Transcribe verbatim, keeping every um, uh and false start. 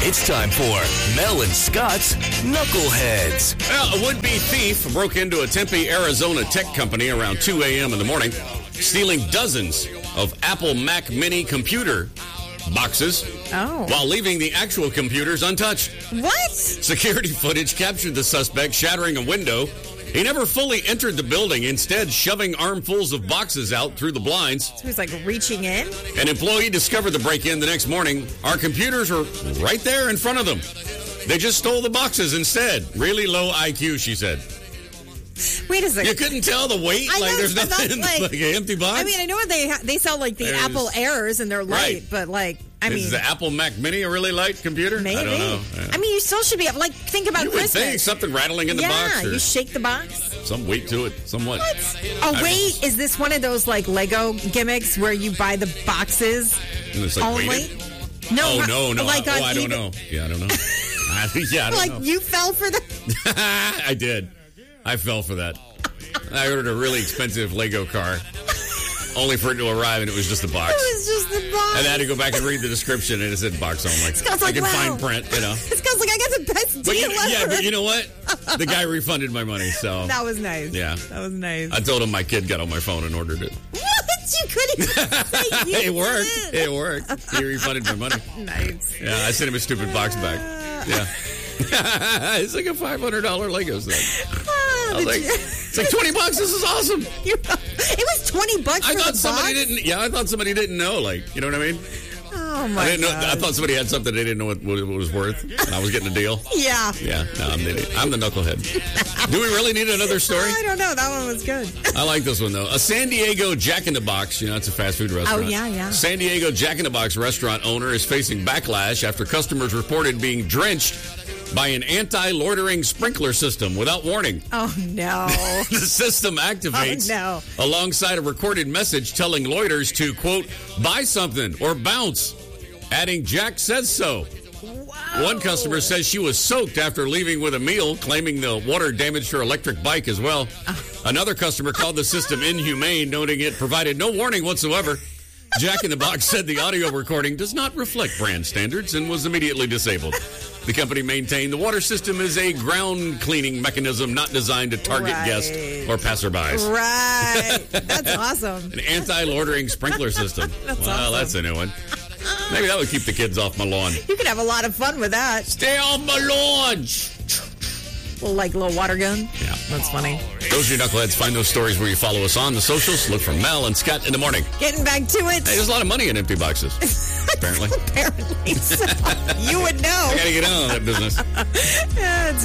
It's time for Mel and Scott's Knuckleheads. Well, a would-be thief broke into a Tempe, Arizona tech company around two a.m. in the morning, stealing dozens of Apple Mac Mini computer boxes Oh. while leaving the actual computers untouched. What? Security footage captured the suspect shattering a window. He never fully entered the building, instead shoving armfuls of boxes out through the blinds. So he's like reaching in? An employee discovered the break-in the next morning. Our computers were right there in front of them. They just stole the boxes instead. Really low I Q, she said. Wait a second. You couldn't tell the weight? I like know, there's but nothing in that's the, like- like an empty box? I mean, I know they ha- they sell like the There's- Apple Airs and they're light, Right. but like, I mean, Is the Apple Mac Mini a really light computer? maybe. I don't know. Yeah. I mean, you still should be like, think about You would Christmas. think something rattling in the yeah, box or you shake the box. some weight to it, somewhat. Oh, I wait, is this one of those like Lego gimmicks where you buy the boxes And it's like only? weighted? No, Oh, not- no, no. Like I, on oh, I don't eBay. know. Yeah, I don't know. I, yeah, I don't Like know. you fell for the. I did. I fell for that. I ordered a really expensive Lego car, only for it to arrive, and it was just a box. It was just the box. And I had to go back and read the description, and it said box only. Scott's I like, can wow. fine print, you know. It's because like I got the best But deal you, ever. yeah, but you know what? The guy refunded my money, so That was nice. Yeah. that was nice. I told him my kid got on my phone and ordered it. What? You couldn't even say you It worked. did. It worked. He refunded my money. Nice. Yeah, I sent him a stupid box back. Yeah. It's like a five hundred dollars Lego set. Ah, I was did like, you- it's like twenty bucks. This is awesome. You- it was twenty bucks I for thought the somebody box? didn't. Yeah, I thought somebody didn't know. Like, you know what I mean? Oh my I didn't know. god! I thought somebody had something they didn't know what, what it was worth. And I was getting a deal. Yeah. Yeah, no, I'm the idiot. I'm the knucklehead. Do we really need another story? I don't know. That one was good. I like this one, though. A San Diego Jack in the Box, you know, it's a fast food restaurant. Oh, yeah, yeah. San Diego Jack in the Box restaurant owner is facing backlash after customers reported being drenched by an anti-loitering sprinkler system without warning. Oh no! The system activates Oh, alongside a recorded message telling loiters to, quote, buy something or bounce, adding Jack says so. Wow. One customer says she was soaked after leaving with a meal, claiming the water damaged her electric bike as well. Another customer called the system inhumane, noting it provided no warning whatsoever. Jack in the Box said the audio recording does not reflect brand standards and was immediately disabled. The company maintained the water system is a ground cleaning mechanism not designed to target Right. guests or passerbys. Right. That's awesome. An anti-loitering sprinkler system. That's well, awesome. that's a new one. Maybe that would keep the kids off my lawn. You could have a lot of fun with that. Stay off my lawn! Little, like little water gun. Yeah. That's funny. Those are your knuckleheads. Find those stories where you follow us on the socials. Look for Mel and Scott in the morning. Getting back to it. Hey, there's a lot of money in empty boxes, apparently. Apparently, so. You would know. I gotta get on that business. Yeah, it's